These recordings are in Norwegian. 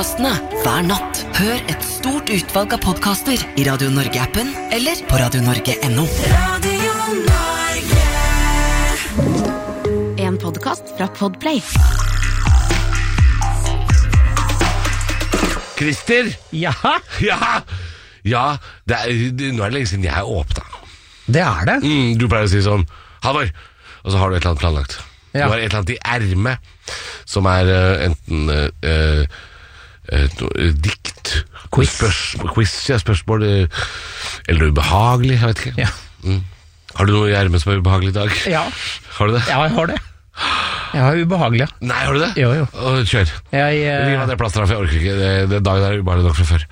Hver natt. Hør et stort utvalg av podcaster I Radio Norge-appen eller på radionorge.no. Radio Norge. En podcast fra Podplay. Christer? Ja, Ja, nå det lenge siden jeg åpnet. det det. Du pleier å si sånn, Halvor, og så har du et eller annet planlagt. Ja. Du har et eller annet I ermet, som enten dikt, Quiz. Spørsmål, eller ubehagelig, jeg vet ikke. Ja. Har du noe I ermet som ubehagelig I dag? Ja. Har du det? Ja, jeg har det. Jeg har ubehagelig. Nei, har du det? Jo. Kjør. Riv av det plasteret, for jeg orker ikke. Det dagen ubehagelig nok fra før.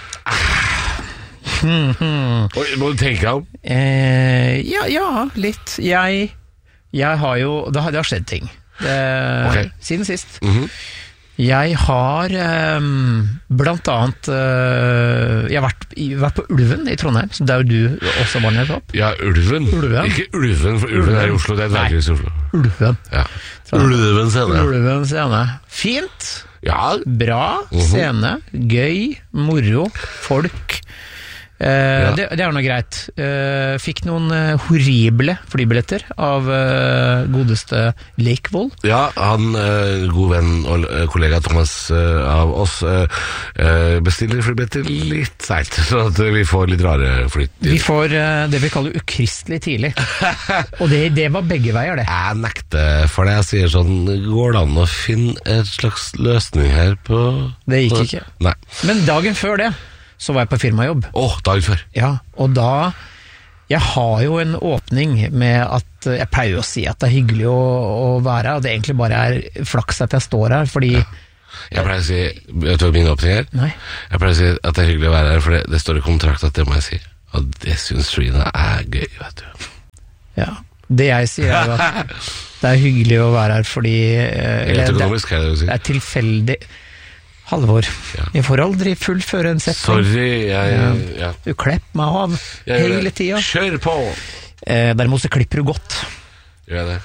Må du tenke deg om? Ja, litt. Jeg har jo, det har skjedd ting. Ok. Siden sist. Jeg har blant annet jeg har vært på Ulven I Trondheim, så der du også var nettopp. Ja, Ulven. Ikke Ulven, for Ulven I Oslo, det et verkhus I Oslo. Ulven. Ja. Ulven scene. Ulven scene. Fint, Ja, bra scene, gøy, moro, folk. Det noe greit. Fikk noen horrible flybilletter av godeste Lakevoll. ja, han, god venn og kollega Thomas av oss, bestiller flybilletter litt seilt, så at vi får litt rare flytt. Vi får det vi kaller ukristelig tidlig. Og det var begge veier, det. Jeg nekter for det. Jeg sier sånn, går det an å finne et slags løsning her på... Det gikk ikke. Nei. Men dagen før det, så var jeg på firmajobb. Dagen før. Ja, og da... Jeg har jo en åpning med at jeg pleier å si at det hyggelig å være her, og det egentlig bare flaks at jeg står her, fordi... Jeg pleier å si, vet du hva min åpning her? Nei. Jeg pleier å si at det hyggelig å være her, for det står I kontrakt at det må jeg si. Og det synes Trina gøy, vet du. Ja, det jeg sier jo at det hyggelig å være her, fordi... Helt økonomisk, hva det du sier? Det tilfeldig... Halvor, jeg får aldri fullføre en setning. Sorry, Du klipper meg av hele tiden. Kjør på! Derimot så klipper du godt. Gjør jeg det?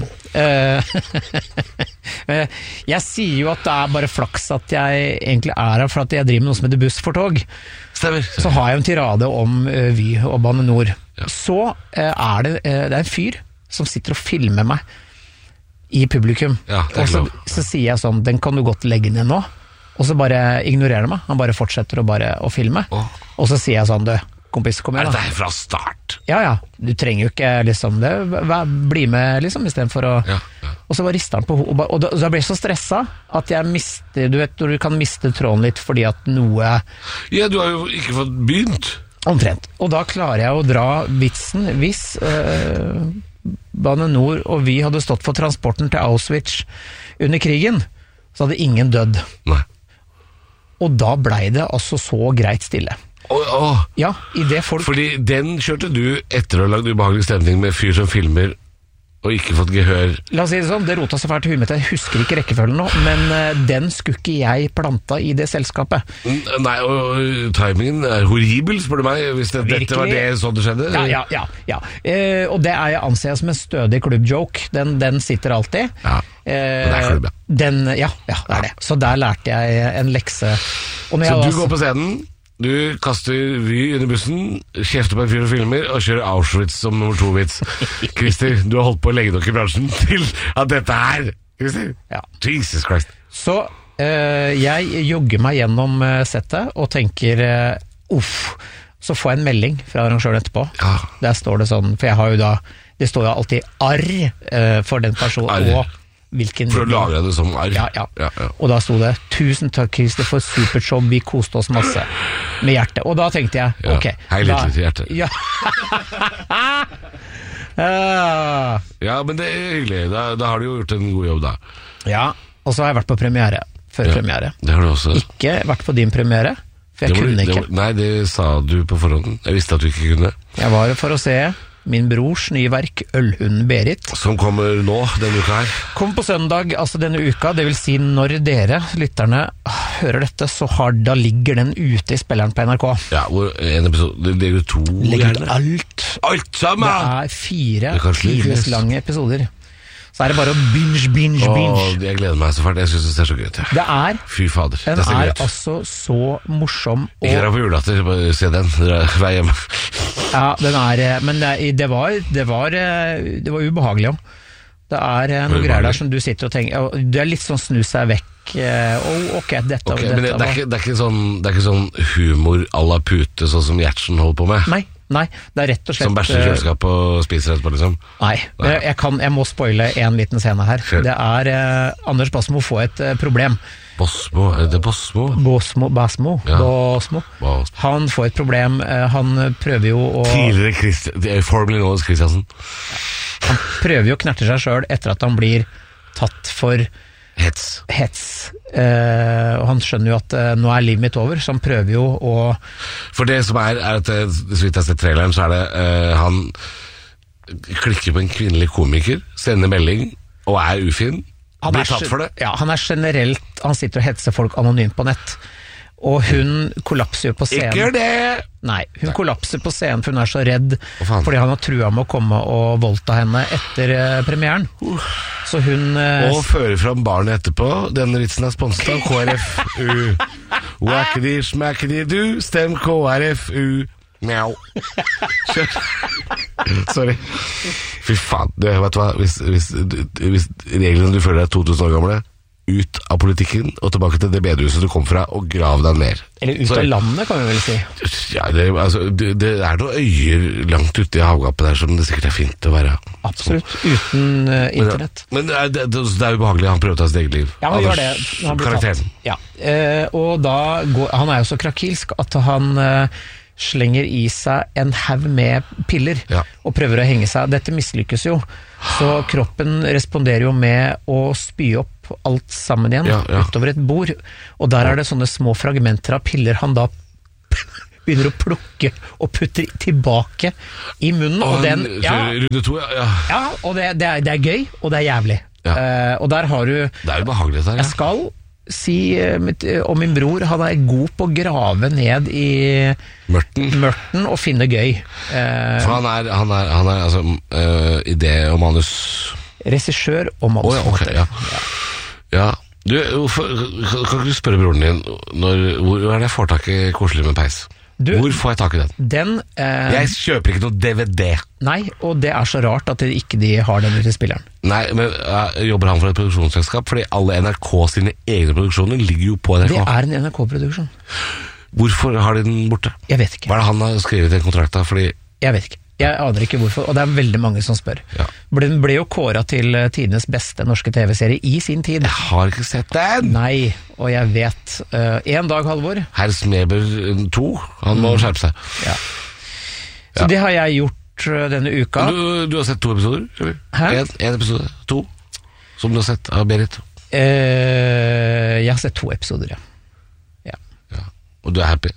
Jeg sier jo at det bare flaks at jeg egentlig her for at jeg driver med noe som heter buss for tog. Stemmer. Så har jeg en tirade om Vy og Bane Nor. Så det en fyr som sitter og filmer meg I publikum. Ja, det og så sier jeg sånn, den kan du godt legge ned nå. Og så bare ignorerer han meg. Han bare fortsetter å filme. Og så sier jeg sånn, du, kompis, kom igjen da. Det fra start? Ja, du trenger jo ikke liksom det. Bli med liksom, I stedet for å... Ja. Og så var risteren på og da ble jeg så stresset at jeg mister, du vet, når du kan miste tråden litt fordi at noe... Ja, du har jo ikke fått begynt. Omtrent. Og da klarer jeg å dra vitsen hvis Bane Nor og vi hadde stått for transporten til Auschwitz under krigen, så hadde ingen dødd. Nei. Og da ble det altså så greit stille. Ja, I det folk... Fordi den kjørte du etter å ha lagd ubehagelig stemning med fyr som filmer og ikke fått gehør. La oss si det sånn, det rotet så fælt I huet mitt, jeg husker ikke rekkefølgen nå, men den skulle ikke jeg planta I det selskapet. Nei, og timingen horribel, spør du meg, hvis dette var det sånn det skjedde. Ja. Og det jeg anser jeg som en stødig klubbjoke, den sitter alltid. Ja, men det klubb, ja. Det det. Så der lærte jeg en lekse. Og når så jeg du går på scenen, du kaster Vy under bussen, kjefter på en fyr og filmer, og kjører Auschwitz som nummer 2-vits. Christer, du har holdt på lenge nok I bransjen til at dette Christer? Ja. Jesus Christ. Så jeg jogger meg gjennom settet og tenker, så får jeg en melding fra arrangøren etterpå. Ja. Der står det sånn, for jeg har jo da, det står jo alltid arr for den personen, og hvilken... For å lage det som arr. Ja. Og da stod det, 1000 takk Christer for supershow, vi koste oss masse med hjertet. Og da tenkte jeg, ok. Hei litt til hjertet. Ja. Ja, men det hyggelig. Da har du jo gjort en god jobb da. Ja, og så har jeg vært på premiere, før premiere. Det har du også. Ikke vært på din premiere, for jeg kunne ikke. Nei, det sa du på forhånd. Jeg visste at du ikke kunne. Jeg var for å se min brors nye verk, Ølhunden Berit. Som kommer nå, denne uka her. Kom på søndag, altså denne uka, det vil si når dere, lytterne, hører dette, så da ligger den ute I spilleren på NRK. Ja, hvor en episode, det ligger 2 ligger alt. Alt sammen! Det 4 times lange episoder. så det bare å binge. Jeg gleder meg så fælt. Jeg synes det ser så gøy ut. Det Fy fader, den det ser gøy ut. altså så morsom. Ikke dra på julelatter, bare se den. Vær hjemme. Ja, men det var ubehagelig også. Det noe greier der som du sitter og tenker, og det litt sånn snu seg vekk. Ok, dette men det er ikke sånn humor à la pute, sånn som Gjertsen holder på med. Nei, det rett og slett som bæsjer i kjøleskap og spiser etterpå, liksom. Nei. Jeg må spoile en liten scene her. Det Anders Basmo får et problem. Basmo? Ja. Basmo. Han får et problem. Han prøver jo å Formerly known as Kristiansen. Han prøver jo å knerte seg selv etter at han blir tatt for hets. Og han skjønner jo at nå livet mitt over, så han prøver jo å... For det som at så vidt jeg har sett traileren, så det han klikker på en kvinnelig komiker, sender melding og ufin, blir tatt for det. Ja, han generelt, han sitter og hetser folk anonymt på nett. Og hun kollapser jo på scenen. Ikke gjør det! Nei, hun kollapser på scenen, for hun så redd, fordi han har truet med å komme og voldta henne etter premieren. Så hun... Og fører fram barnet etterpå. Denne vitsen sponset av KrFU. Wackedy, smackedy, du, stem KrFU. Mjau. Sorry. Fy faen, vet du hva? Hvis reglene du føler 2000 år gamle, ut av politikken og tilbake til det bedehuset du kom fra, og grav deg ned. Eller ut av landet, kan vi vel si. Ja, det noen øyer langt ute i havgapet der som det sikkert fint å være. Absolutt, uten internett. Men det ubehagelig, han prøver å ta sitt eget liv. Ja, han gjør det. Han karakteren. Ja, og da han jo så krakilsk at han slenger i seg en haug med piller og prøver å henge seg. Dette mislykkes jo, så kroppen responderer jo med å spy opp alt sammen igjen utover et bord, og der det sånne små fragmenter av piller han da begynner å plukke og putter tilbake i munnen, og den runde 2, og det gøy, og det jævlig. Og der har du... Det jo behagelig der, Jeg skal si om min bror, han god på å grave ned i mørten og finne gøy. For han altså idé og manus... Regissør og manus. Ja. Du, kan du spørre broren din hvor det jeg får tak i koselig med peis? Hvor får jeg tak i den? Jeg kjøper ikke noe DVD. Nei, og det så rart at ikke de har den ute i spilleren. Nei, men jobber han for et produksjonsselskap? Fordi alle NRK sine egne produksjoner ligger jo på NRK. Det en NRK-produksjon. Hvorfor har de den borte? Jeg vet ikke. Hva det han har skrevet i en kontrakt da? Jeg vet ikke. Jeg aner ikke hvorfor, og det veldig mange som spør. Den ble jo kåret til tidenes beste norske TV-serie i sin tid. Jeg har ikke sett den! Nei, og jeg vet. En dag, Halvor. Herr Smeber 2, han må skjerpe seg. Ja. Så det har jeg gjort denne uka. Du har sett 2 episoder? Eller? Hæ? En episode, 2, som du har sett av Berit. Jeg har sett 2 episoder, ja. Og du happy?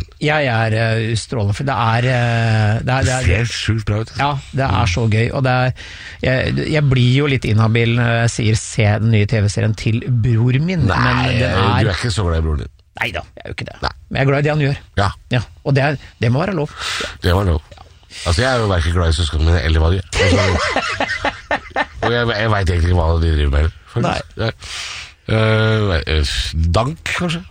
Jeg strålende, for det ser sjukt bra ut. Ja, det så gøy, og jeg blir jo litt inhabil når jeg sier se den nye TV-serien til bror min. Nei, men du ikke så glad i broren din. Neida, jeg jo ikke det. Men jeg glad i det han gjør. Ja. Og det må være lov. Det var lov. Altså, jeg jo hverken glad i søskene mine eller hva de gjør. Og jeg vet egentlig ikke hva de driver med. Nei. Dank, kanskje.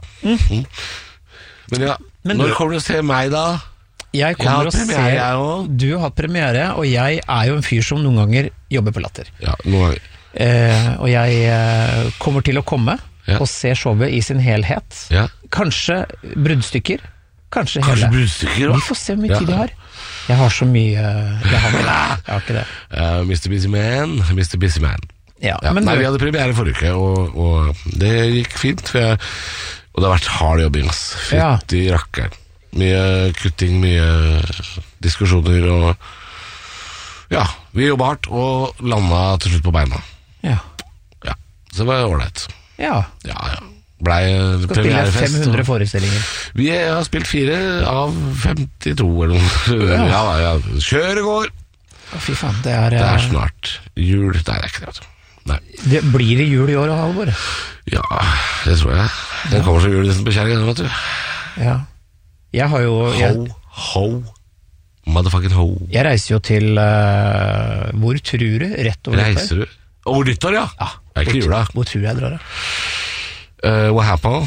Men når kommer du til å se meg da? Jeg kommer å se... Du har hatt premiere, og jeg jo en fyr som noen ganger jobber på Latter. Ja, noen ganger. Og jeg kommer til å komme og se showet i sin helhet. Kanskje bruddstykker. Kanskje bruddstykker også? Vi får se hvor mye tid jeg har. Jeg har så mye... Jeg har ikke det. Mr. Busy Man. Ja. Nei, vi hadde premiere forrige uke, og det gikk fint, og det har vært hard jobbing, fytt i rakkeren. Mye kutting, mye diskusjoner, og vi jobbet hardt, og landet til slutt på beina. Ja. Så det var ålreit. Ja. Skal spille 500 forestillinger. Vi har spilt 4 av 52, eller noe. Ja. Kjøret går! Fy faen, det snart jul. Nei, det ikke det, vet du. Nei. Blir det jul i år, Halvor? Ja, det tror jeg. Den kommer som julenesten på kjærlighet, vet du. Ja. Jeg har jo... Ho. Motherfucking ho. Jeg reiser jo til... hvor tror du? Rett over Reiser du? Over nyttår, ja. Det ikke jula. Hvor tror jeg drar det? What happened?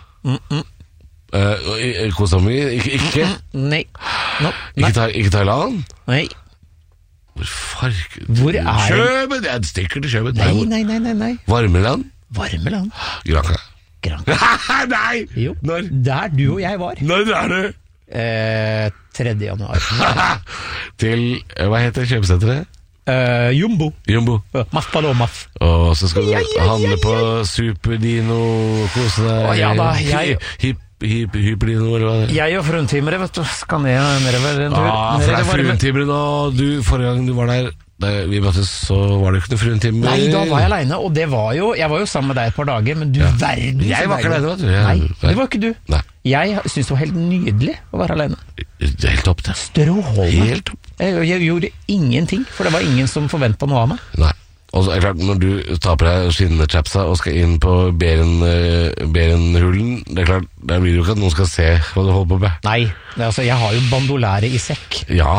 Kosomi? Ikke? Nei. Ikke Thailand? Nei. Hvor er Kjøben! Jeg stikker til Kjøben. Nei. Varmeland? Granca. Nei! Jo, når? Der du og jeg var. Når er det? 3. januar. Til, hva heter kjøpesenteret? Jumbo. Maf Palomas. Og så skal du handle på Superdino, kose deg. Ja da, Hyperdino, eller hva det er. Jeg og fruntimere, vet du, skal nedover en tur. For det er fruntimere nå. Forrige gang du var der, vi møttes, så var det ikke noe fruntimer. Nei, da var jeg alene, og det var jo, jeg var jo sammen med deg et par dager, men du verden. Jeg var ikke alene, vet du. Nei, det var ikke du. Nei. Jeg synes det var helt nydelig å være alene. Det er helt topp, det. Strålende. Helt topp. Jeg gjorde ingenting, for det var ingen som forventet noe av meg. Nei. Og så er det klart, når du tar på deg skinnechapsa og skal inn på Berenhullen, det er klart, der blir det jo ikke at noen skal se hva du holder på med. Nei, altså, jeg har jo bandolære i sekk. Ja.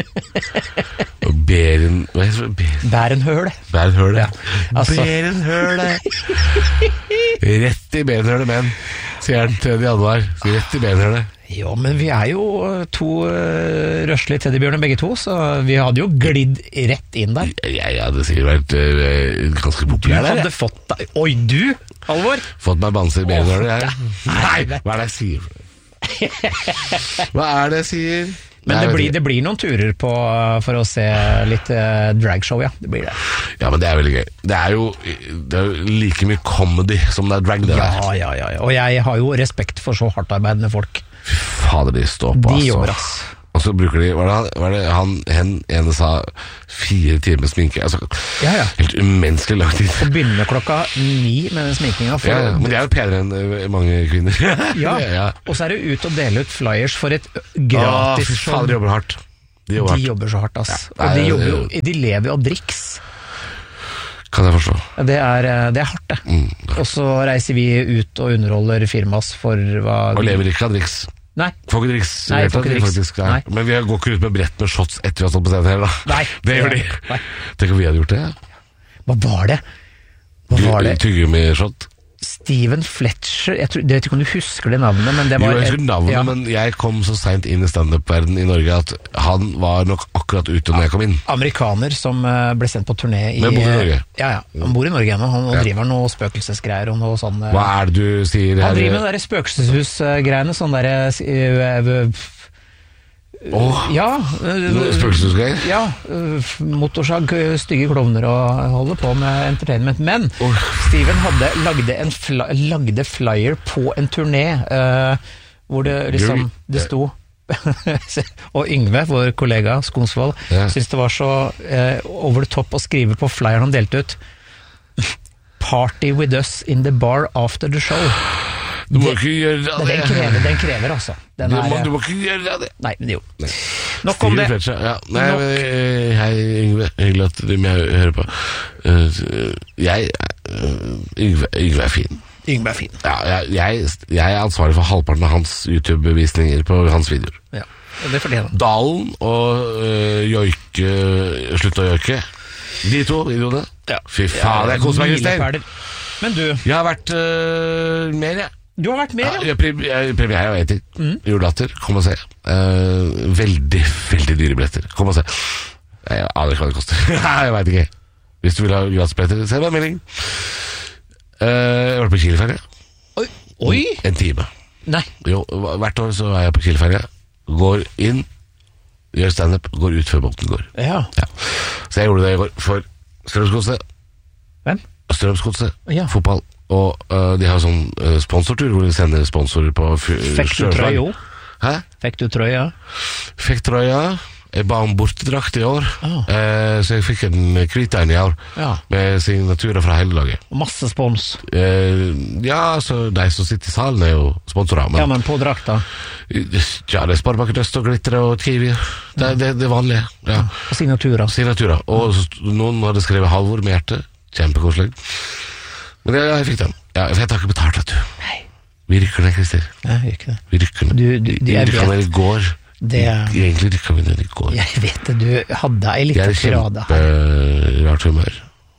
Og hva heter det? Bærenhøle. Ja. Altså. Berenhøle. Rett i berenhøle, menn. Sier han til januar. Rett i berenhøle. Jo, men vi er jo to røslige teddybjørner begge to, så vi hadde jo glidd rett inn der. Jeg hadde sikkert vært ganske populær der. Du hadde fått deg... Oi, du, Halvor! Fått meg banse i berenhøle, jeg. Nei, hva er det jeg sier? Hva er det jeg sier? Men det blir noen turer på for å se litt dragshow, ja. Det blir det. Ja, men det er veldig gøy. Det er jo like mye comedy som det er drag, det der. Ja. Og jeg har jo respekt for så hardt arbeidende folk. Fy fader, de står på, de jobber, ass. Og så bruker de, hva er det hen ene sa 4 timer sminke, altså, helt umenneskelig lang tid. Og begynner 9:00 med den sminkingen. Men det er jo penere enn mange kvinner. Ja, og så er det ut og dele ut flyers for et gratis fy fader, de jobber hardt. De jobber så hardt, ass. Og de lever jo av driks. Kan jeg forstå. Det er hardt, det. Og så reiser vi ut og underholder firmas for hva... Og lever ikke av driks. Nei. Får ikke driks. Nei. Men vi går ikke ut med brett med shots etter vi har stått på scenen her, da. Nei. Det gjør de. Tenk om vi hadde gjort det. Hva var det? Tyggegummi-shot. Steven Fletcher, jeg vet ikke om du husker det navnet, men det var... Jo, jeg husker navnet, men jeg kom så sent inn i stand-up-verden i Norge at han var nok akkurat ute når jeg kom inn. Amerikaner som ble sendt på turné i... Men bor i Norge? Ja, han bor i Norge ennå, han driver noe spøkelsesgreier og noe sånn... Hva er det du sier her? Han driver med de der spøkelseshus-greiene, sånn der... Spøkelsesgreier? Ja, motorsag, stygge klovner og holder på med entertainment. Men Steven lagde flyer på en turné hvor det liksom det sto og Yngve, vår kollega Skonsvold, syntes det var så over the top å skrive på flyeren han delte ut "Party with us in the bar after the show". Du må ikke gjøre det. Den krever altså. Du må ikke gjøre det. Nei, men jo. Nok om det. Hei Yngve, hyggelig at du hører på. Yngve er fin. Yngve er fin. Ja, jeg er ansvarlig for halvparten av hans YouTube-visninger på hans videoer. Ja, det fortjener han. Dalen og Joike, slutt å joike. De to videoene. Fy faen, jeg koser meg, Kristian. Men du... Jeg har vært mer, jeg. Du har vært med, ja? Premiere og etter. Julelatter, kom og se. Veldig, veldig dyre billetter. Kom og se. Jeg aner ikke hva det koster. Jeg vet ikke. Hvis du vil ha gratisbilletter, se meg en melding. Jeg har vært på Kiel-ferie. Oi! En time. Nei. Jo, hvert år så er jeg på Kiel-ferie. Går inn, gjør stand-up, går ut før båten går. Ja. Så jeg gjorde det i går for Strømsgodset. Hvem? Strømsgodset, fotball. Og de har sånn sponsortur hvor de sender sponsorer på Fikk du trøya? Hæ? Fikk du trøya? Fikk trøya. Jeg ba om bortedrakt i år, så jeg fikk en hvittegn i år med signaturer fra hele laget. Og masse spons? Ja, så de som sitter i salen er jo sponsorer. Men på drakta? Ja, det er Sparebanken Øst og Glitter og Kiwi. Det er vanlige. Ja. Og signaturer? Og noen hadde skrevet Halvor med hjerte. Kjempekoselig. Men jeg fikk den. Ja, jeg har ikke betalt, vet du. Nei. Vi rykker ned, Krister. Ja, vi rykker ned. Vi rykker ned i går. Egentlig rykker vi ned i går. Jeg vet det, du hadde ei liten frada her. Jeg er kjemperart humør.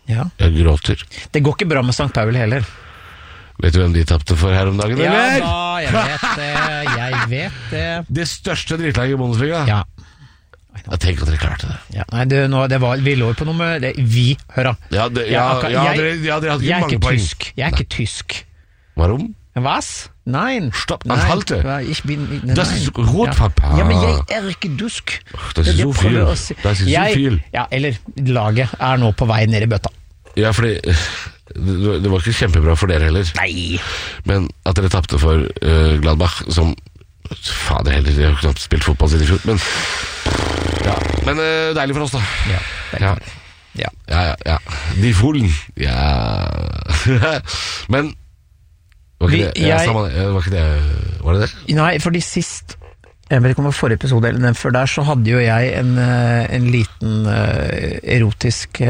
Ja. Jeg gråter. Det går ikke bra med St. Pauli heller. Vet du hvem de tappte for her om dagen, eller? Ja da, jeg vet det. Det største drittlaget i Bundesliga. Ja. Jeg tenker at dere klarte det. Ja, nei, vi lå på noe med det. Vi, hør da. Dere hadde ikke mange poeng. Jeg er ikke tysk. Warum? Was? Nein. Stopp, anhalte. Ich bin... Das ist rot, Papa. Ja, men jeg er ikke dusk. Das ist so viel. Das ist så viel. Ja, eller laget er nå på vei ned i bøtta. Ja, fordi det var ikke kjempebra for dere heller. Nei. Men at dere tappte for Gladbach, som fader heller, jeg har knapt spilt fotball siden i fjor, men deilig for oss da. Ja. De fullen. Ja. Men var ikke det? Var det det? Nei, fordi sist, jeg vet ikke om det var forrige episode eller den før der, så hadde jo jeg en liten erotisk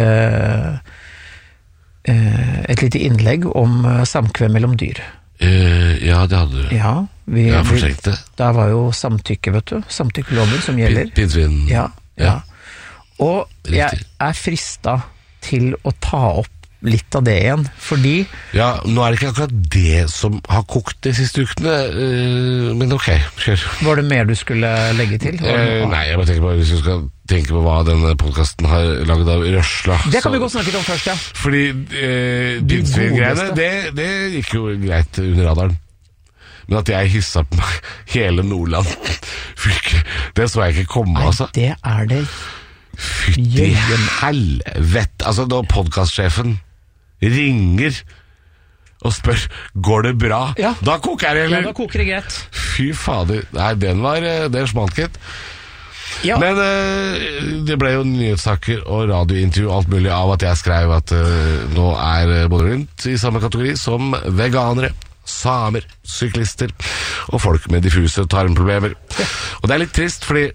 et lite innlegg om samkvem mellom dyr. Ja, det hadde du. Ja, forstrengt det. Der var jo samtykke, vet du. Samtykkeloven som gjelder. Pinnsvin. Ja. Og jeg er fristet til å ta opp litt av det igjen, fordi... Ja, nå er det ikke akkurat det som har kokt de siste ukene, men ok, kjør. Var det mer du skulle legge til? Nei, jeg bare tenker på, hvis du skal tenke på hva denne podcasten har laget av rørsla. Det kan vi godt snakke om først, ja. Fordi pinnsvin-greiene, det gikk jo greit under radaren. Men at jeg hisset på meg hele Nordland, det så jeg ikke komme, altså. Nei, det er det. Fytti helvete. Altså, da podcastsjefen ringer og spør, går det bra? Ja. Da koker det, eller? Ja, da koker det greit. Fy fader. Nei, det smalt gitt. Ja. Men det ble jo nyhetssaker og radiointervju alt mulig av at jeg skrev at nå er både rundt i samme kategori som veganere, samer, syklister og folk med diffuse tarmproblemer. Ja. Og det er litt trist, fordi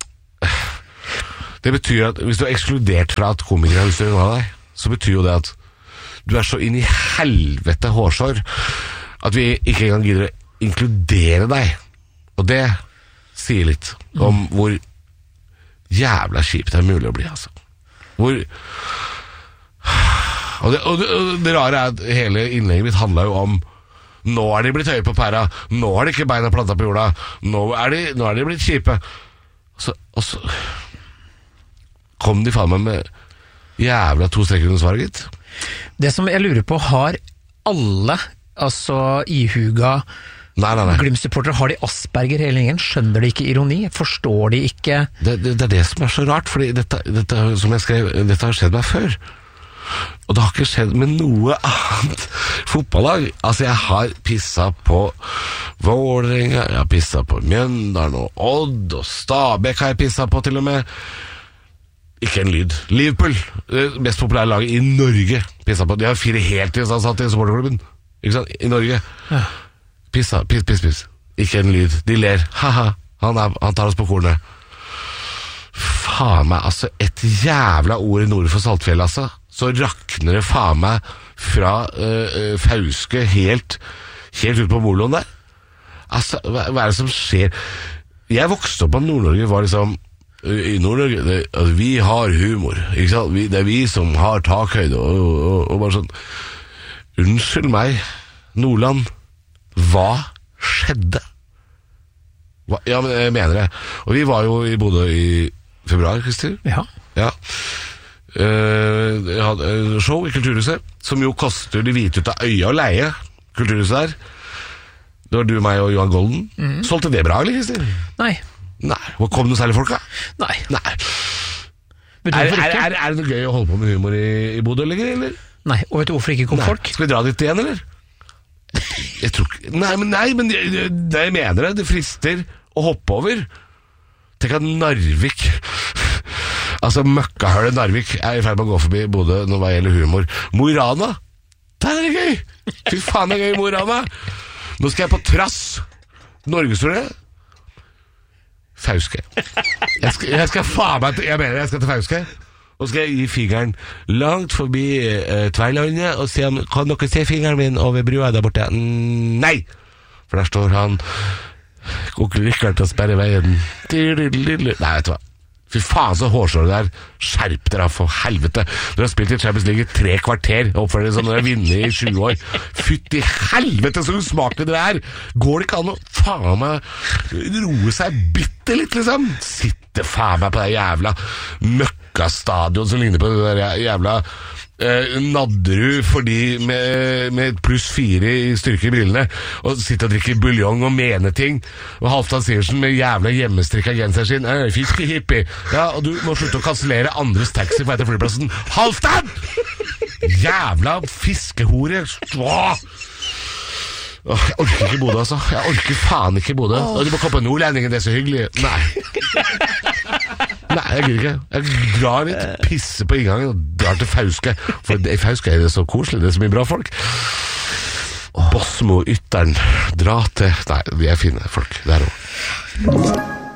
det betyr at hvis du er ekskludert fra at komikere har lyst til å unna deg, så betyr jo det at du er så inn i helvete hårsår at vi ikke engang gidder å inkludere deg. Og det sier litt om hvor jævla kjipt det er mulig å bli, altså. Og det rare er at hele innlegget mitt handlet jo om nå er de blitt høye på pæra, nå har de ikke beina plantet på jorda, nå er de blitt kjipe. Og så kom de faen meg med jævla 2 streker under svaret, gitt. Det som jeg lurer på, har alle, altså ihuga Glimt-supportere, har de Asperger hele gjengen? Skjønner de ikke ironi? Forstår de ikke? Det er det som er så rart, fordi dette som jeg skrev, dette har skjedd meg før. Og det har ikke skjedd med noe annet fotballag. Altså, jeg har pisset på Vålerenga, jeg har pisset på Mjøndalen og Odd og Stabæk har jeg pisset på til og med. Ikke en lyd. Liverpool, det mest populære laget i Norge, pisset på. De har 4 heltidsansatte i supporterklubben, ikke sant? I Norge. Ja. Piss. Ikke en lyd. De ler. Haha, han tar oss på kornet. Faen meg, altså, et jævla ord i nord for Saltfjell, altså. Så rakner det faen meg fra Fauske helt ut på Moloen der. Altså, hva er det som skjer? Jeg vokste opp av Nord-Norge, var liksom i Nord-Norge, vi har humor, ikke sant? Det er vi som har takhøyde og bare sånn. Unnskyld meg, Nordland, hva skjedde? Ja, men jeg mener det. Og vi var jo i Bodø i februar, Christer. Ja. Jeg hadde show i Kulturhuset, som jo koster de hvite ut av øya å leie Kulturhuset der. Det var du, meg og Johan Golden. Solgte det bra, eller, Christer? Nei. Kom det noe særlig folk da? Nei. Er det noe gøy å holde på med humor i Bodø, eller? Nei, og vet du hvorfor ikke kom folk? Skal vi dra dit igjen, eller? Jeg tror ikke. Nei, men det jeg mener det frister å hoppe over. Tenk at Narvik, altså møkkahølet Narvik, er i ferd med å gå forbi Bodø når det gjelder humor. Mo i Rana, der er det gøy. Fy faen, det er gøy i Mo i Rana. Nå skal jeg på trass. Norgesturné. Fauske. Jeg skal faen meg jeg skal til Fauske. Og skal jeg gi fingeren langt forbi Tverlandet og se om, kan dere se fingeren min over brua der borte? Nei! For der står han onkel Rikard til å sperre veien. Nei, vet du hva. Fy faen så hårsår det der. Skjerp dere for helvete. Dere har spilt i Champions League i 3 kvarter og oppfører dere som dere har vunnet i 20 år. Fytti helvete så usmakelig dere er. Går det ikke an å faen meg roe seg bitte litt liksom? Sitte faen meg på det jævla møkkastadion som ligner på det der jævla Nadderud fordi med +4 i styrke i brillene og sitter og drikker buljong og mene ting og Halvdan Sivertsen med jævla hjemmestrikka genser sin fiskehippie og du må slutte å kansellere andres taxi på etter flyplassen Halvdan! Jævla fiskehore jeg orker ikke Bodø altså jeg orker faen ikke Bodø og du må komme på Nordlendingen, det så hyggelig Nei, jeg gir ikke. Jeg drar litt, pisser på inngangen og drar til Fauske. For i Fauske er det så koselig, det er så mye bra folk. Bosmo, Ytteren, dra til... Nei, vi er fine folk, der også.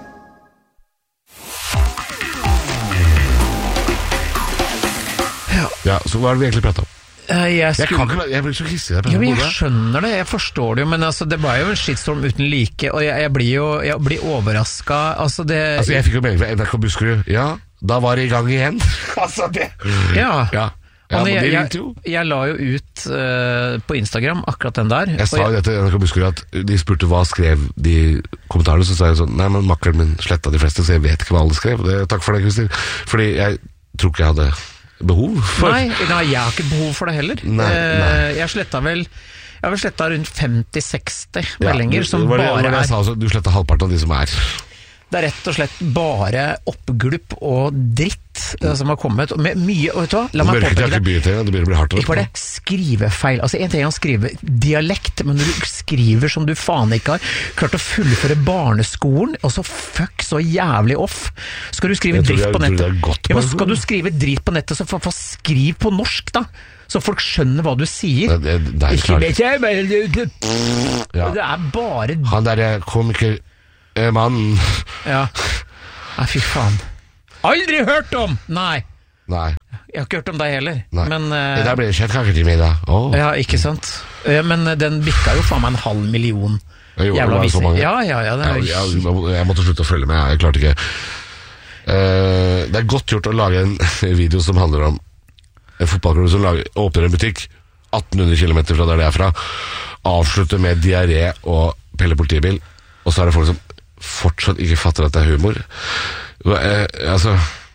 Ja, så hva er det vi egentlig pratet om? Jeg blir så hissig der. Jeg skjønner det, jeg forstår det jo, men altså, det var jo en shitstorm uten like, og jeg blir overrasket. Altså, jeg fikk jo melding fra NRK Buskerud. Ja, da var det i gang igjen. Altså, det... Ja. Jeg la jo ut på Instagram akkurat den der. Jeg sa jo det til NRK Buskerud at de spurte hva skrev de kommentarene, så sa jeg sånn, nei, men makkeren min sletta de fleste, så jeg vet ikke hva alle skrev. Takk for det, Kristin. Fordi jeg tror ikke jeg hadde... behov for... Nei, jeg har ikke behov for det heller. Nei. Jeg har slettet rundt 50-60 meldinger som bare er... Jeg sa også, du slettet halvparten av de som er. Det er rett og slett bare oppglupp og dritt som har kommet med mye, vet du hva? La meg påpeke det. Det begynner å bli hardt. Ikke bare skrivefeil. Altså en ting er å skrive dialekt, men når du skriver som du faen ikke har klart å fullføre barneskolen, og så fuck så jævlig off. Skal du skrive dritt på nettet? Ja, men skal du skrive dritt på nettet, så få skriv på norsk da. Så folk skjønner hva du sier. Det er klart. Det er bare... Han der komiker... mannen. Ja. Nei, fy faen. Aldri hørt om! Nei. Jeg har ikke hørt om deg heller. Nei. Men der ble det kjøttkaker til middag. Ja, ikke sant. Men den bikka jo faen meg 500 000 jævla visning. Ja, jeg måtte slutte å følge med. Jeg klarte ikke. Det er godt gjort å lage en video som handler om en fotballklubb som åpner en butikk 1800 km fra der det er fra, avslutter med diaré og Pelle politibil, og så er det folk som fortsatt ikke fatter at det er humor. Altså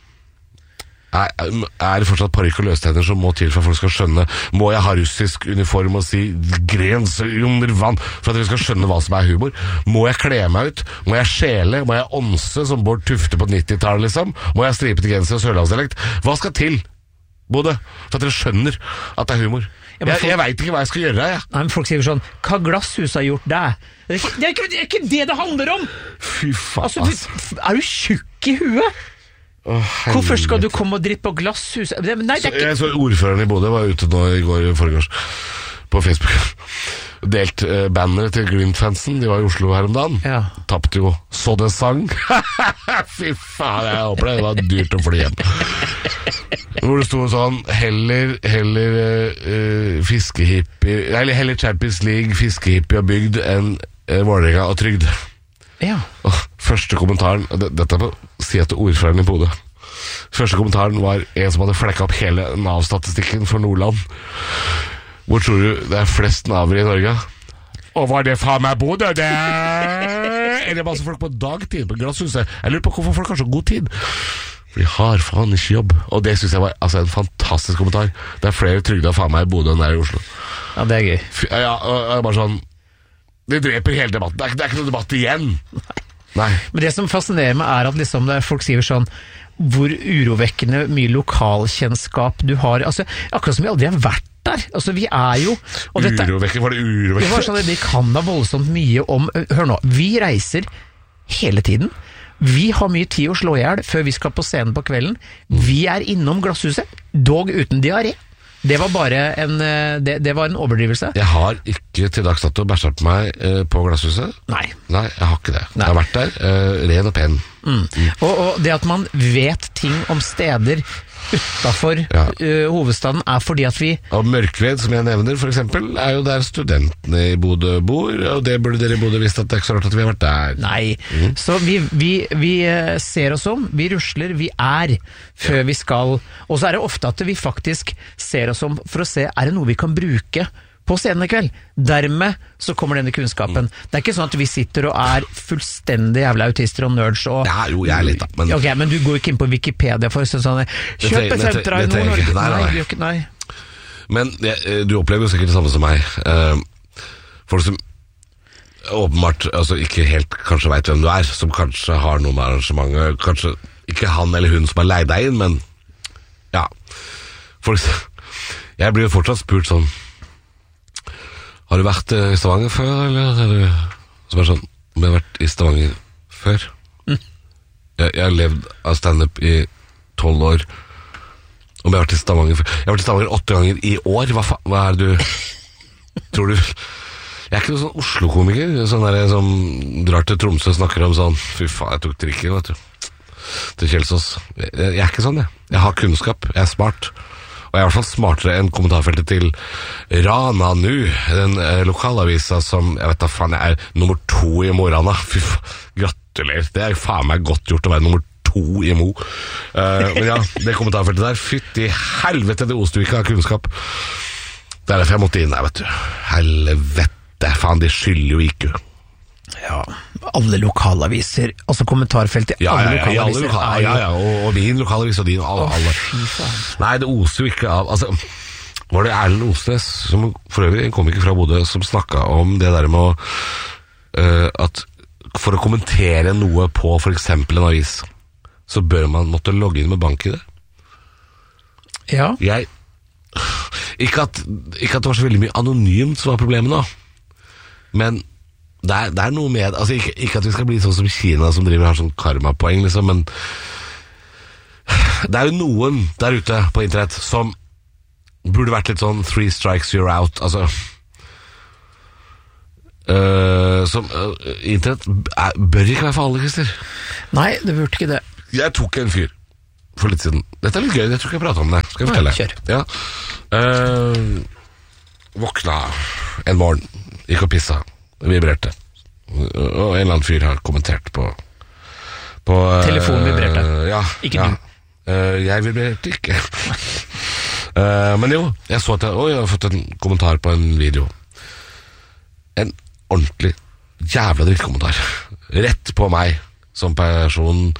er det fortsatt parykk og løstenner som må til for at folk skal skjønne? Må jeg ha russisk uniform og si grenser under vann for at dere skal skjønne hva som er humor? Må jeg kle meg ut? Må jeg skjele? Må jeg ånse som Bård Tufte på 90-tallet liksom? Må jeg stripe til genser og sørlandsdialekt? Hva skal til, Bodø, for at dere skjønner at det er humor? Jeg vet ikke hva jeg skal gjøre. Nei, men folk sier sånn, hva glasshus har gjort deg? Det er ikke det det handler om! Fy faen, altså. Er du tjukk i huet? Hvorfor skal du komme og drippe på glasshus? Nei, det er ikke... Jeg så ordføreren i Bodø var ute nå i går foregårs på Facebook. Delt banner til Glimt-fansen. De var i Oslo her om dagen. Tappte jo så det sang. Fy faen, jeg håper det var dyrt å fly hjem. Hvor det stod sånn heller fiskehippie, eller heller Champions League fiskehippie og bygd enn Vålerenga og trygd. Og første kommentaren, dette må si at ordføreren i Bodø, første kommentaren var en som hadde flekket opp hele NAV-statistikken for Nordland. Hvor tror du det er flest naver i Norge? Og var det faen meg Bodø? Det er det masse folk på dagtid på Glasshuset. Jeg lurer på hvorfor folk har så god tid. For de har faen ikke jobb. Og det synes jeg var en fantastisk kommentar. Det er flere trygda faen meg i Bodø enn der i Oslo. Ja, det er gøy. Ja, og bare sånn, det dreper hele debatten. Det er ikke noe debatt igjen. Nei. Men det som fascinerer meg er at liksom folk sier sånn, hvor urovekkende mye lokalkjennskap du har. Altså, akkurat som vi aldri har vært der. Altså, vi er jo... Urovekkende, var det urovekkende? Det var sånn at vi kan da voldsomt mye om... Hør nå, vi reiser hele tiden. Vi har mye tid å slå ihjel før vi skal på scenen på kvelden. Vi er innom Glasshuset, dog uten diaré. Det var bare det var en overdrivelse. Jeg har ikke til dags dato bæsjet på meg på Glasshuset. Nei, jeg har ikke det. Jeg har vært der, ren og pen. Og det at man vet ting om steder utenfor hovedstaden fordi at vi... Og Mørkved, som jeg nevner, for eksempel, jo der studentene i Bodø bor, og det burde dere i Bodø visst at det ikke så rart at vi har vært der. Nei, så vi ser oss om, vi rusler, vi før vi skal, og så det ofte at vi faktisk ser oss om for å se, det noe vi kan bruke på scenen i kveld. Dermed så kommer denne kunnskapen. Det ikke sånn at vi sitter og fullstendig jævla autister og nerds og... Ja, jo, jeg litt da. Men... Ok, men du går ikke inn på Wikipedia for sånn kjøp et sentralt Nord-Norge. Nei. Men du opplever jo sikkert det samme som meg. Folk som åpenbart ikke helt kanskje vet hvem du som kanskje har noe med arrangementet, kanskje ikke han eller hun som har leid deg inn, men ja. Folk... Jeg blir jo fortsatt spurt sånn, har du vært i Stavanger før, eller så sånn, om jeg har vært i Stavanger før? Jeg har levd av stand-up i 12 år, om jeg har vært i Stavanger før. Jeg har vært i Stavanger 8 ganger i år. Hva du tror du? Jeg ikke noen sånn Oslo-komiker, sånn der som drar til Tromsø og snakker om sånn, fy faen, jeg tok trikken, vet du, til Kjelsås. Jeg ikke sånn, jeg. Jeg har kunnskap, jeg smart. Og jeg i hvert fall smartere enn kommentarfeltet til Rana Nu, den lokalavisa som, jeg vet da faen, jeg nummer 2 i Mo Rana. Fy faen, gratulerer. Det faen meg godt gjort å være nummer 2 i Mo. Men ja, det kommentarfeltet der, fytti helvete, det oste du ikke av kunnskap. Det derfor jeg måtte inn der, vet du. Helvete, faen, de skylder jo ikke. Ja, alle lokalaviser, altså kommentarfelt i alle lokalaviser. Ja, og min lokalavis og din, og alle. Nei, det oser jo ikke av, var det Erlend Osnes, som for øvrig en komiker fra Bodø, som snakket om det der med at for å kommentere noe på for eksempel en avis, så bør man måtte logge inn med bank i det. Ja. Ikke at det var så veldig mye anonymt som var problemet nå, men det noe med, ikke at vi skal bli sånn som Kina som driver har sånn karmapoeng liksom, men det jo noen der ute på internett som burde vært litt sånn 3 strikes you're out, internett bør ikke være for alle, Christer. Nei, det burde ikke det. Jeg tok en fyr for litt siden, dette litt gøy, jeg tror ikke jeg pratet om det, skal jeg fortelle? Kjør. Ja. Våkna en morgen, gikk og pissa, vibrerte, og en eller annen fyr har kommentert på telefonen vibrerte, ikke du. Jeg vibrerte ikke. Men jo, jeg så at jeg har fått en kommentar på en video, en ordentlig jævla drittkommentar rett på meg som person,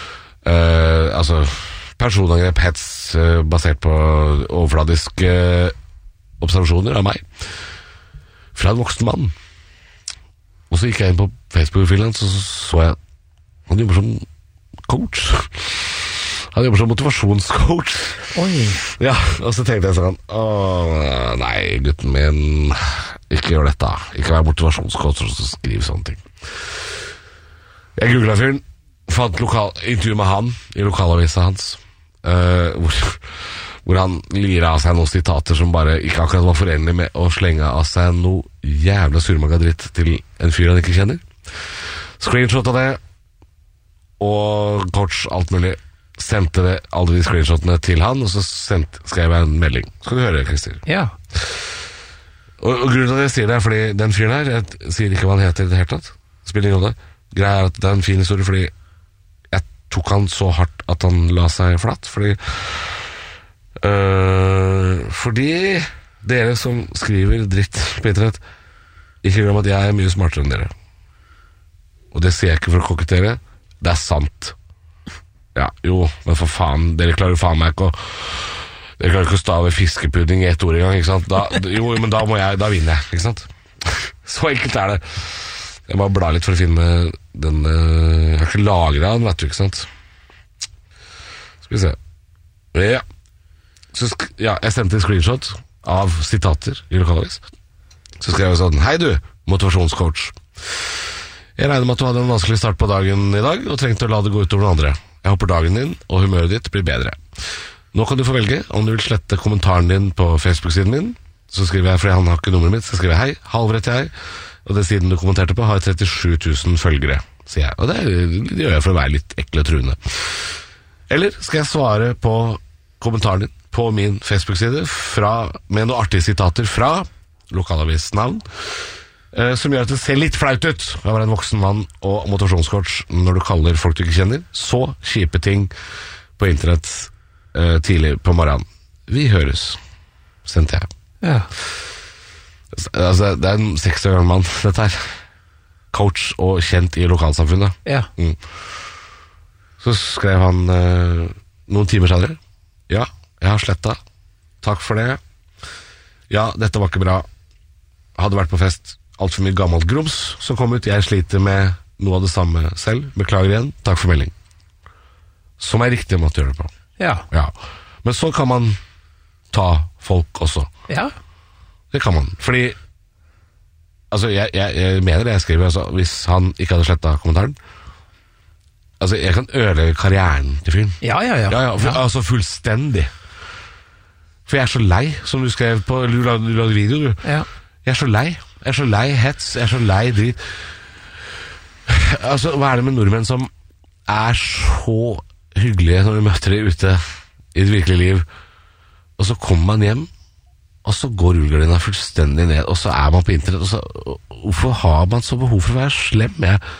personangrep, hets basert på overfladiske observasjoner av meg fra en voksen mann. Og så gikk jeg inn på Facebook-profilen, så jeg han jobber som coach. Han jobber som motivasjonscoach. Oi. Ja, og så tenkte jeg sånn, nei, gutten min, ikke gjør dette. Ikke vær motivasjonscoach og så skriv sånne ting. Jeg googlet fyren, fant intervju med han i lokalavisa hans, hvor han lirer av seg noen sitater som bare ikke akkurat var forenlig med å slenge av seg noe jævla surmaga dritt til en fyr han ikke kjenner. Screenshot av det, og coach alt mulig, sendte det alle de screenshotene til han, og så skrev jeg en melding. Skal du høre, Christer? Ja. Og grunnen til at jeg sier det fordi den fyren her, jeg sier ikke hva han heter i det hele tatt, spiller ingen rolle. Greia at det en fin historie, fordi jeg tok han så hardt at han la seg flatt, fordi dere som skriver dritt på internett, ikke glem at jeg mye smartere enn dere. Og det sier jeg ikke for å kokettere, det sant. Ja, jo, men for faen, dere klarer faen meg ikke dere klarer ikke å stave fiskepudding i ett ord engang, ikke sant? Jo, men da vinner jeg, ikke sant? Så enkelt det. Jeg må bla litt for å finne den, jeg har ikke lagret den, vet du, ikke sant? Skal vi se. Ja. Jeg sendte en screenshot av sitater i lokalavis. Så skrev jeg sånn, hei du, motivasjonscoach. Jeg regner med at du hadde en vanskelig start på dagen i dag, og trengte å la det gå ut over den andre. Jeg håper dagen din og humøret ditt blir bedre. Nå kan du få velge om du vil slette kommentaren din på Facebook-siden min. Så skriver jeg, fordi han har ikke nummeret mitt, så skriver jeg, hei, Halvor heter jeg, og den siden du kommenterte på har 37 000 følgere, sier jeg. Og det gjør jeg for å være litt ekle og truende. Eller skal jeg svare på kommentaren din på min Facebook-side med noen artige sitater fra lokalavisnavn, som gjør at det ser litt flaut ut å være en voksen mann og motivasjonscoach når du kaller folk du ikke kjenner så kjipe ting på internett tidlig på morgenen. Vi høres, sendte jeg. Ja. Altså, det en 60 år gammel mann, dette her. Coach og kjent i lokalsamfunnet. Ja. Så skrev han noen timer senere. Ja, jeg har slettet. Takk for det. Ja, dette var ikke bra. Hadde vært på fest. Alt for mye gammelt grums som kom ut. Jeg sliter med noe av det samme selv. Beklager igjen. Takk for melding. Som riktig måte å gjøre det på. Ja. Men så kan man ta folk også. Ja. Det kan man. Fordi altså, jeg mener det jeg skriver. Altså, hvis han ikke hadde slettet kommentaren, altså, jeg kan ødelegge karrieren til fyren. Ja. Altså fullstendig. For jeg så lei, som du skrev på du lagde video, du. Ja. Jeg så lei hets, jeg så lei drit. Altså, hva det med nordmenn som så hyggelige når du møter dem ute i det virkelige liv, og så kommer man hjem, og så går rullegardina fullstendig ned, og så man på internett, og så hvorfor har man så behov for å være slem?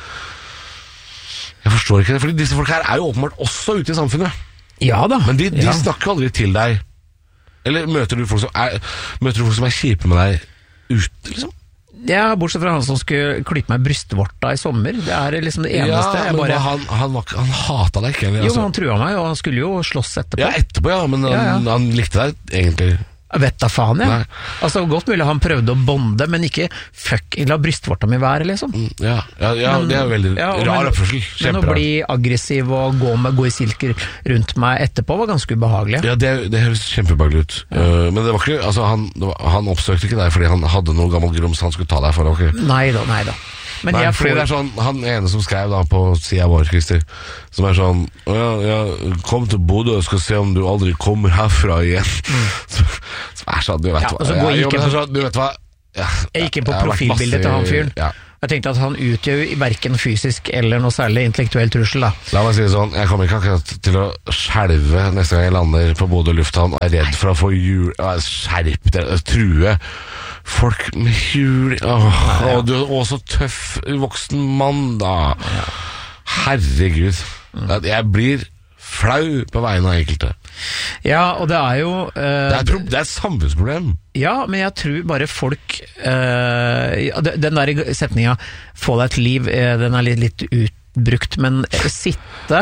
Jeg forstår ikke det, fordi disse folk her jo åpenbart også ute i samfunnet. Ja da. Men de snakker aldri til deg. Eller møter du folk som kjipe med deg ute, liksom? Ja, bortsett fra han som skulle klippe meg brystvorta i sommer. Det liksom det eneste. Ja, men han hatet deg ikke? Eller? Jo, men han truet meg, og han skulle jo slåss etterpå. Ja, etterpå, men han likte deg egentlig. Jeg vet da faen, Nei. Altså, godt mulig han prøvde å bonde, men ikke la brystvorta mi være, liksom. Ja, det jo veldig rar oppførsel. Men å bli aggressiv og gå i silker rundt meg etterpå var ganske ubehagelig. Ja, det høres kjempebehagelig ut. Men det var ikke, altså, han oppsøkte ikke deg fordi han hadde noe gammel grums han skulle ta deg for. Okay? Nei da. Men fordi det sånn, han ene som skrev da på siden vår, Christer, som sånn, kom til Bodø og skal se om du aldri kommer herfra igjen. Så sånn, du vet hva. Du vet hva. Jeg gikk inn på profilbildet til han fyren. Jeg tenkte at han utgjør hverken fysisk eller noe særlig intellektuell trussel da. La meg si det sånn, jeg kommer ikke akkurat til å skjelve neste gang jeg lander på Bodø lufthavn og redd for å få skjerp dere, true folk med hjul. Du også tøff voksen mann da. Herregud. Jeg blir flau på vegne av enkelte. Ja, og det jo det et samfunnsproblem. Ja, men jeg tror bare folk den der setningen få deg et liv, den litt utbrukt, men sitte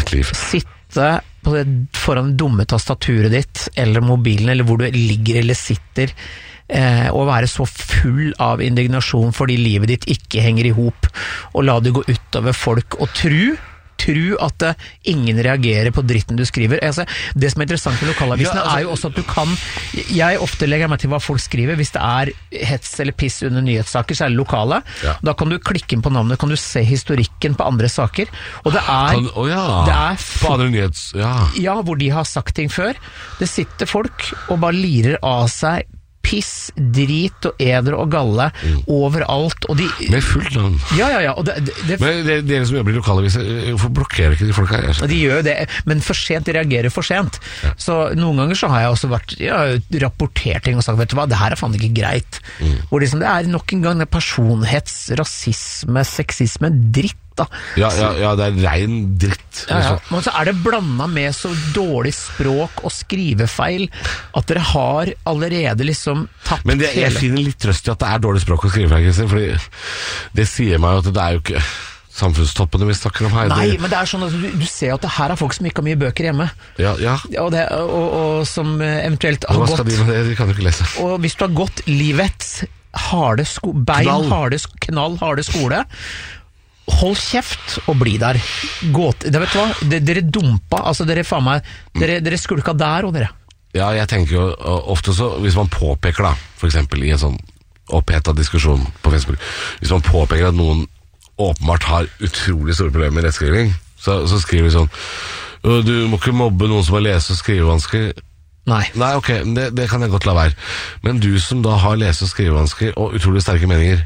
foran det dumme tastaturet ditt eller mobilen, eller hvor du ligger eller sitter, og være så full av indignasjon fordi livet ditt ikke henger i hop, og la det gå utover folk, og tro at ingen reagerer på dritten du skriver. Altså, det som interessant med lokalavisene jo også at du kan, jeg ofte legger meg til hva folk skriver, hvis det hets eller piss under nyhetssaker, så det lokale. Da kan du klikke inn på navnet, kan du se historikken på andre saker, og det på andre nyhets, ja, hvor de har sagt ting før. Det sitter folk og bare lirer av seg piss, drit og eder og galle overalt, og de med fullt navn. Ja, og men dere som jobber i lokalaviser, hvorfor blokkerer ikke de folk her? De gjør jo det, men for sent, de reagerer for sent. Så noen ganger så har jeg også rapportert ting og sagt, vet du hva, det her faen ikke greit. Hvor liksom, det nok en gang personhets, rasisme, sexisme, dritt da. Ja, det ren dritt. Men så det blandet med så dårlig språk og skrivefeil at dere har allerede liksom tatt men jeg finner litt trøst i at det dårlig språk og skrivefeil, fordi det sier meg at det jo ikke samfunnstoppene vi snakker om her. Nei, men det sånn at du ser at det her folk som ikke har mye bøker hjemme. Ja. Og som eventuelt har gått. Hva skal de med det? De kan jo ikke lese. Og hvis du har gått livets harde knallharde skole, hold kjeft og bli der. Vet du hva? Dere dumpa, altså dere faen meg, dere skulka der og dere. Ja, jeg tenker jo ofte så, hvis man påpeker da, for eksempel i en sånn opphetet diskusjon på Facebook, hvis man påpeker at noen åpenbart har utrolig store problemer med rettskriving, så skriver vi sånn, du må ikke mobbe noen som har lese- og skrivevansker. Nei, ok, det kan jeg godt la være. Men du som da har lese- og skrivevansker og utrolig sterke meninger,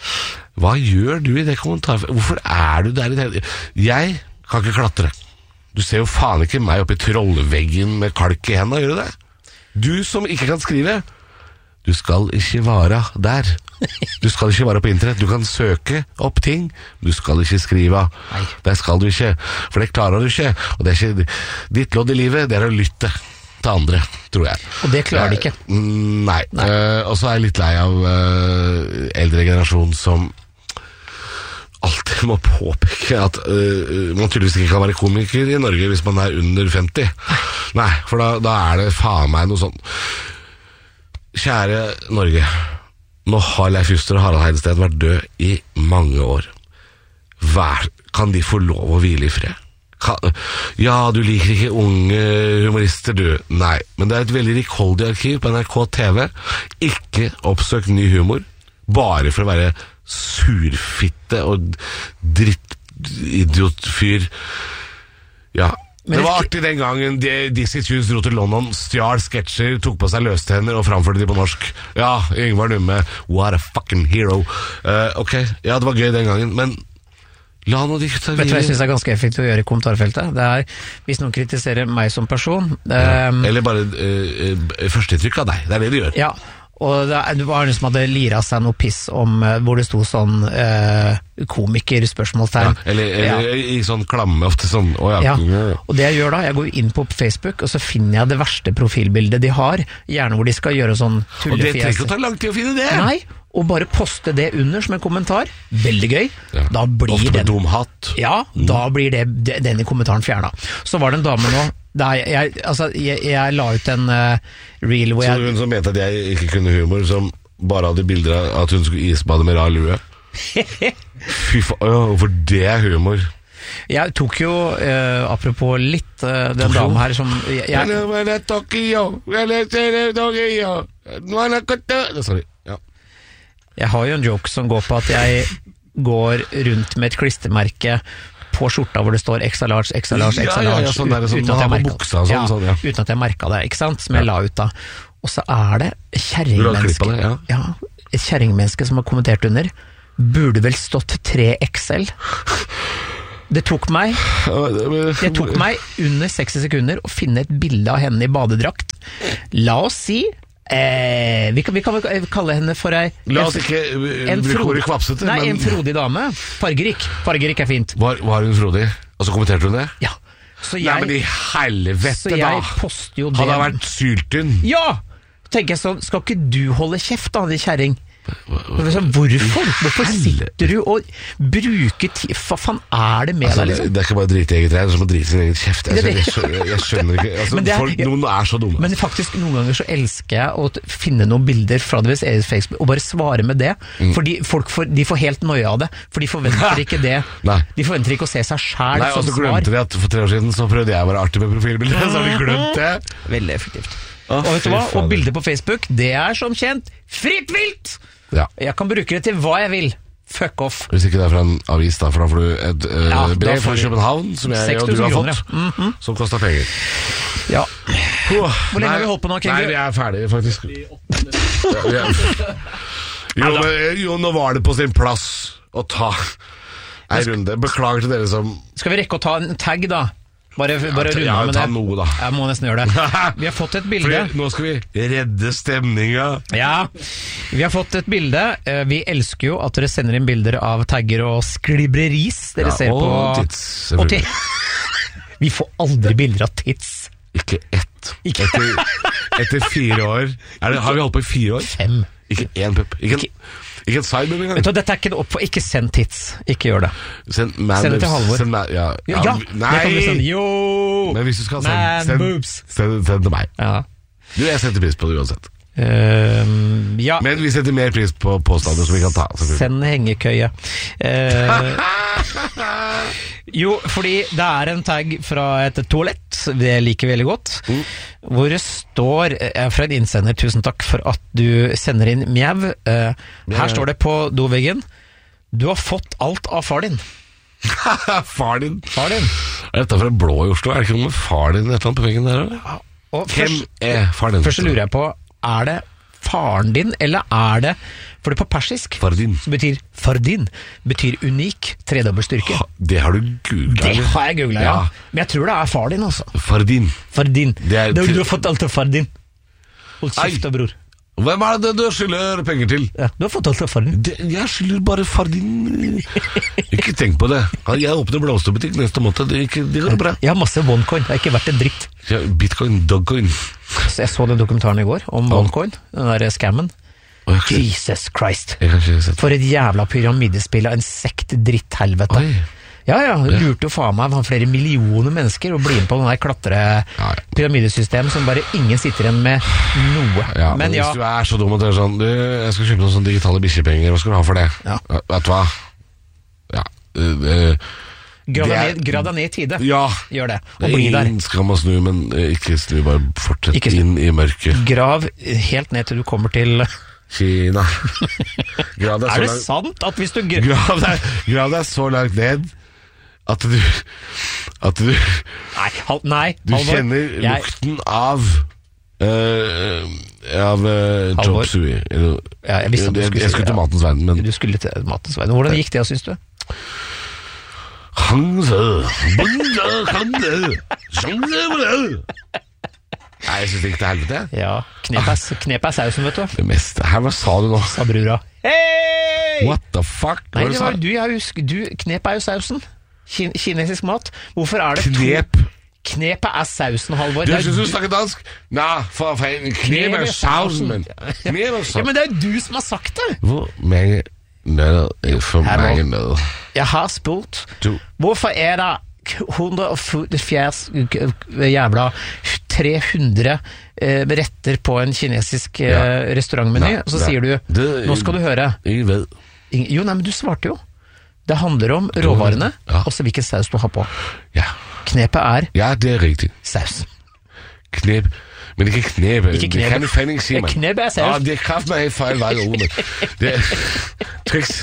hva gjør du i det kommentarfeltet? Hvorfor du der i det? Jeg kan ikke klatre. Du ser jo faen ikke meg oppe i trollveggen med kalk i hendene, gjør du det? Du som ikke kan skrive, du skal ikke være der. Du skal ikke være på internett. Du kan søke opp ting, du skal ikke skrive. Det skal du ikke, for det klarer du ikke. Og det er ikke ditt lodd i livet, det er å lytte til andre, tror jeg. Og det klarer de ikke. Nei. Og så er jeg litt lei av eldre generasjon som alltid må påpeke at man tydeligvis ikke kan være komiker i Norge hvis man er under 50. Nei, for da er det faen meg noe sånn. Kjære Norge, nå har Leif Juster og Harald Heidested vært død i mange år. Kan de få lov å hvile i fred? Ja, du liker ikke unge humorister, du. Nei, men det er et veldig rikholdig arkiv på NRK TV. Ikke oppsøk ny humor, bare for å være surfitte og drittidiotfyr. Ja, det var artig den gangen Dizzy Tunes dro til London, stjal sketsjer, tok på seg løstenner og framførte de på norsk. Ja, Yngvar Numme, what a fucking hero. Ok, ja, det var gøy den gangen, men la noe dikt ta videre. Vet du hva jeg synes er ganske effektivt å gjøre i kommentarfeltet? Det er, hvis noen kritiserer meg som person eller bare førsteinntrykk av deg, det er det du gjør. Ja, og det var noen som hadde liret seg noe piss om hvor det stod sånn komiker, spørsmålstegn. Ja, eller i sånn klamme ofte sånn ja. Og det jeg gjør da, jeg går inn på Facebook og så finner jeg det verste profilbildet de har, gjerne hvor de skal gjøre sånn tullefjes. Og det trenger ikke å ta lang tid å finne det. Nei, og bare poste det under som en kommentar. Veldig gøy. Ja. Da blir ofte med dum hatt. Ja, da blir den i kommentaren fjernet. Så var det en dame nå jeg la ut en reel hvor Så hun som mente at jeg ikke kunne humor, som bare hadde bilder av at hun skulle isbade med rar lue? Fy faen, for det er humor. Jeg tok jo, apropos litt den damen her som Sorry. Ja. Jeg har jo en joke som går på at jeg går rundt med et klistremerke på skjorta hvor det står extra large, extra large, extra large, sånn uten at jeg merket det, ikke sant, som jeg la ut da. Og så er det kjerringmenneske, et kjerringmenneske som har kommentert under, burde vel stått 3XL. Det tok meg under 60 sekunder å finne et bilde av henne i badedrakt. La oss si vi kan kalle henne for La oss ikke bruke ordet kvapsete. Nei, en frodig dame. Fargerik er fint. Var hun frodig? Og så kommenterte hun det? Ja. Nei, men i helvete da. Hadde det vært syltynn? Ja! Tenker jeg sånn, skal ikke du holde kjeft da, de kjerring? Hvorfor sitter du og bruker tid? Hva faen er det med deg liksom? Det er ikke bare drite i eget regn, det er som å drite sin eget kjeft. Jeg skjønner ikke noen er så dumme. Men faktisk noen ganger så elsker jeg å finne noen bilder fra deres eget Facebook og bare svare med det, fordi folk de får helt nøye av det, for de forventer ikke det. De forventer ikke å se seg selv som svar. Og så glemte de at for 3 år siden så prøvde jeg å være artig med profilbildet, så har de glemt det. Veldig effektivt. Og vet du hva? Og bilder på Facebook, det er som kjent fritt vilt! Ja. Jeg kan bruke det til hva jeg vil. Fuck off. Hvis ikke det er fra en avis, da, for da får du et brev fra København som jeg og du har fått, som koster penger. Ja. Hvor lenge har vi holdt på nå, King? Nei, vi er ferdige, faktisk. Jo, nå var det på sin plass å ta en runde. Beklager til dere som... Skal vi rekke å ta en tag, da? Bare runde med det. Noe, da. Jeg må nesten gjøre det. Vi har fått et bilde. Nå skal vi redde stemninga. Ja, vi har fått et bilde. Vi elsker jo at dere sender inn bilder av tagger og sklibreris. Dere ser på... Og tits, Vi får aldri bilder av tits. Ikke ett. Etter 4 år. Har vi holdt på i 4 år? 5. Ikke én pupp. Ikke en sideboob engang. Vet du, dette er ikke opp for. Ikke send tits. Ikke gjør det. Send det til Halvor. Nei. Men hvis du skal send til meg. Ja. Du, jeg setter pris på det uansett. Ja. Men vi setter mer pris på påstander som vi kan ta. Send hengekøye. Jo, fordi det er en tag fra et toalett, det liker veldig godt, hvor det står, fra en innsender, tusen takk for at du sender inn mjau. Her står det på doveggen: du har fått alt av far din. Far din? Er dette fra Blå i Oslo? Er det ikke noe med far din et eller annet på veggen der? Og hvem er far din? Først lurer jeg på, er det faren din, eller det for det på persisk Fardin. så betyr fardin betyr unik, tredobbelt styrke. Det har du googlet? Det har jeg googlet, ja. Men jeg tror det far din også. Fardin. Du har fått alt av fardin. Hold kjeft, bror. Hvem det du skylder penger til? Ja, du har fått alt av fardin. Jeg skylder bare fardin. Ikke tenk på det. Jeg åpner blomsterbutikk neste måned. Det går bra. Jeg har masse OneCoin, det har ikke vært en dritt. Ja, Bitcoin, Dogcoin. Så jeg så den dokumentaren i går om OneCoin, den der scammen. Jesus Christ. For et jævla pyramidespill av en sekt dritthelvete. Ja, lurte jo faen meg flere millioner mennesker å bli med på den der klatre-pyramidesystem som bare ingen sitter igjen med noe. Ja, men hvis du så dum at du sånn, jeg skal kjøpe noen sånne digitale bikkjepenger, hva skal du ha for det? Ja. Vet du hva? Ja, Grad deg ned i tide. Ja. Gjør det. Og bli der. Ingen skam å snu, men ikke snu, bare fortsett inn i mørket. Grav helt ned til du kommer til Kina. Det sant at hvis du grav deg så langt ned at du Nei, du kjenner lukten av chop suey. Jeg skulle til matens verden, men du skulle til matens verden. Hvordan gikk det, synes du? Nei, jeg synes det gikk til helvete. Ja, knep sausen, vet du. Det meste. Hva sa du nå? Sa brura. Hei! What the fuck? Nei, knep jo sausen. Kinesisk mat. Hvorfor det knep? Knepet sausen, Halvor. Du synes du snakker dansk? Nei, for faen. Knep sausen, men. Ja, men det jo du som har sagt det. Hvor mange nødder for mange nødder? Jeg har spurt. Hvorfor det 140 jævla 300 retter på en kinesisk restaurantmeny, og så sier du, nå skal du høre. Jeg vet. Jo, nei, men du svarte jo. Det handler om råvarene, og så hvilken saus du har på. Ja. Knepet ja, det riktig. Saus. Knep, men ikke knep. Ikke knep. Det kan du fandme ikke si, man. Knepet saus. Ja, det kraft meg helt feil vei over, men det triks.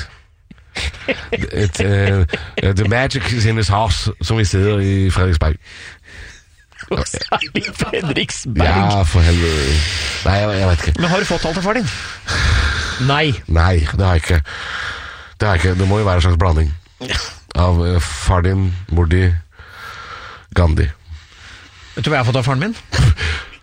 The magic is in his house, som vi sitter i Fredriksberg. I Fredriksberg? Ja, for helvete. Nei, jeg vet ikke. Men har du fått alt av far din? Nei. Nei, det har jeg ikke. Det må jo være en slags blanding av far din, mor di, Gandhi. Vet du hva jeg har fått av faren min?